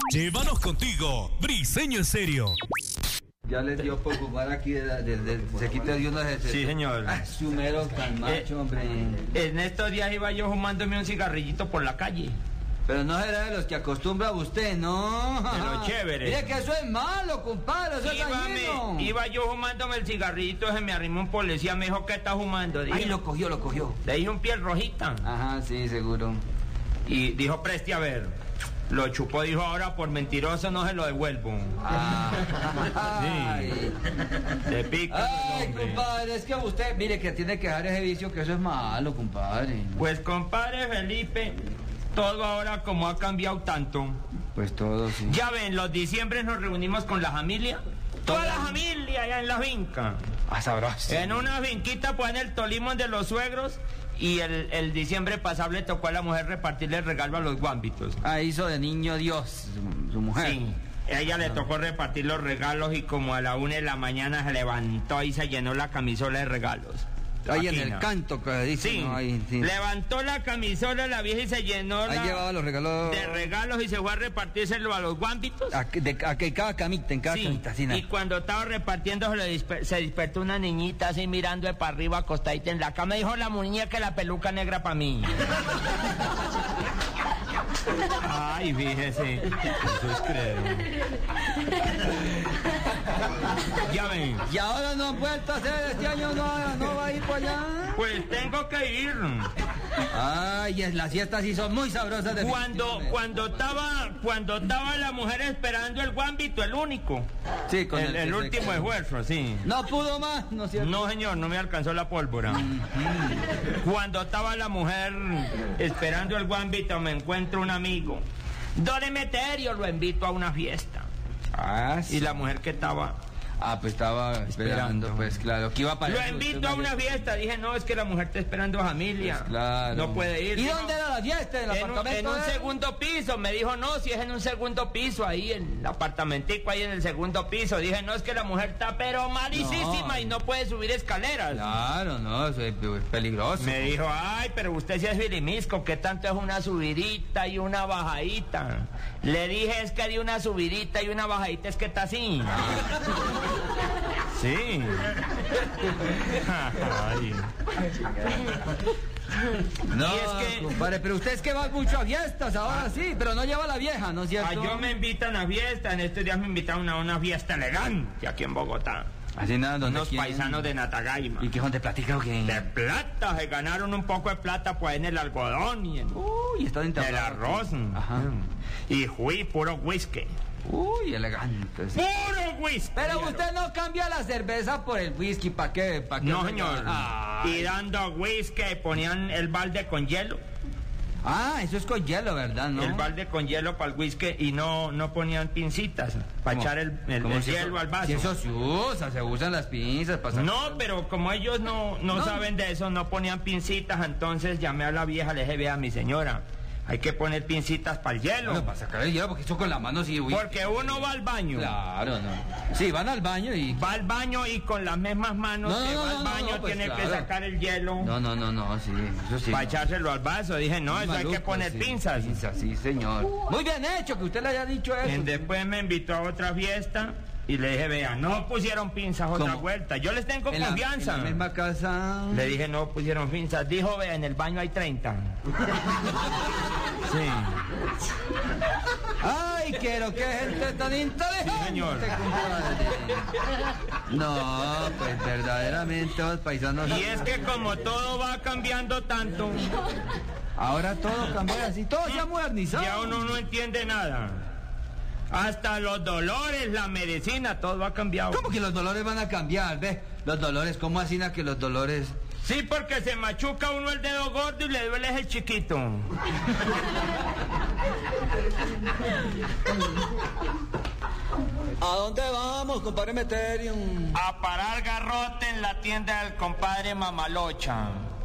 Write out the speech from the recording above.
Llévanos contigo, Briseño en serio. Ya les dio por fumar aquí, se quita de uno de... Sí, señor. Ah, sumero tan macho, hombre. En estos días iba yo fumándome un cigarrillito por la calle. Pero no será de los que acostumbra usted, ¿no? De lo chévere. Mire que eso es malo, compadre, eso es dañino. Iba yo fumándome el cigarrillito, se me arrimó un policía, me dijo, ¿qué está fumando? Dije, Ahí lo cogió. Le dije un piel rojita. Ajá, sí, seguro. Y dijo, preste a ver. Lo chupó, dijo, ahora por mentiroso no se lo devuelvo. Ah, sí. Se pica. Ay, compadre, es que usted, mire que tiene que dejar ese vicio, que eso es malo, compadre. Pues, compadre Felipe, todo ahora como ha cambiado tanto. Pues todo, sí. Ya ven, los diciembres nos reunimos con la familia. Toda la familia allá en la finca. Ah, sabroso. En una finquita, pues en el Tolima de los suegros. Y el diciembre pasado le tocó a la mujer repartirle el regalo a los guambitos. Ah, hizo de niño Dios, su mujer. Sí, a ella le tocó repartir los regalos y como a la 1 de la mañana se levantó y se llenó la camisola de regalos. Ahí en el canto que dice, sí, ¿no? Ahí, sí. Levantó la camisola la vieja y se llenó ahí llevaba los regalos de regalos y se fue a repartírselo a los guambitos. A cada camita, en cada camita, sí, y cuando estaba repartiendo se despertó una niñita así mirando de para arriba acostadita en la cama. Dijo la muñeca, la peluca negra para mí. Ay, fíjese, eso es creo. Ya ven. Y ahora no han vuelto a hacer este año, no va a ir por allá. Pues tengo que ir. Ay, las fiestas sí son muy sabrosas de cuando estaba la mujer esperando el guambito, el único. Sí, con el último esfuerzo, sí. No pudo más, ¿no es cierto? No, señor, no me alcanzó la pólvora. Cuando estaba la mujer esperando el guambito, me encuentro un amigo. Don Emeterio, lo invito a una fiesta. Ah, sí. Y la mujer que estaba... Ah, pues estaba esperando, pues claro, que iba a Lo invito a una fiesta. Dije, no, es que la mujer está esperando familia. Pues claro. No puede ir. ¿Y dónde era la fiesta? ¿En el apartamento? En un segundo piso. Me dijo, no, si es en un segundo piso, ahí en el apartamentico, ahí en el segundo piso. Dije, no, es que la mujer está pero malicísima y no puede subir escaleras. Claro, no, eso es peligroso. Me dijo, ay, pero usted sí es filimisco, ¿qué tanto es una subidita y una bajadita? Le dije, es que de una subidita y una bajadita es que está así. Sí. Ay. No, y es que, compadre, pero usted es que va mucho a fiestas ahora, sí, pero no lleva la vieja, ¿no es cierto? Yo me invitan a fiesta, en estos días me invitaron a una fiesta elegante aquí en Bogotá. Así nada, unos paisanos de Natagaima. ¿Y qué son de platica o qué? De plata, se ganaron un poco de plata pues en el algodón y en el arroz. Ajá. Y fui puro whisky. Uy, elegante. Sí. ¡Puro whisky! Pero usted no cambia la cerveza por el whisky, ¿para qué? No, señor. Y dando whisky ponían el balde con hielo. Ah, eso es con hielo, ¿verdad? ¿No? El balde con hielo para el whisky y no ponían pincitas para echar el hielo al vaso. Si eso se usan las pinzas para sacar. No, pero como ellos no saben de eso, no ponían pincitas, entonces llamé a la vieja, le dije, vea, mi señora, hay que poner pincitas para el hielo. No, para sacar el hielo, porque eso con la mano sí. Uy, porque uno va al baño. Claro, no. Sí, van al baño y... Va al baño y con las mismas manos va al baño, pues tiene que sacar el hielo. No, sí, eso sí. Para echárselo al vaso. Dije, no, eso hay que poner pinzas. Pinzas, sí, señor. Muy bien hecho que usted le haya dicho eso. Y después me invitó a otra fiesta y le dije, vea, no pusieron pinzas otra vuelta. Yo les tengo confianza. En la misma casa. Le dije, no pusieron pinzas. Dijo, vea, en el baño hay 30. Sí. Ay, quiero que gente tan inteligente. Sí, señor. No, pues verdaderamente los paisanos. Y es que como todo va cambiando tanto, ahora todo cambia así, todo se ha modernizado. Ya uno no entiende nada. Hasta los dolores, la medicina, todo ha cambiado. ¿Cómo que los dolores van a cambiar? ¿Ve? Los dolores, ¿cómo así que los dolores? Sí, porque se machuca uno el dedo gordo y le duele el chiquito. ¿A dónde vamos, compadre Emeterio? A parar garrote en la tienda del compadre Mamalocha.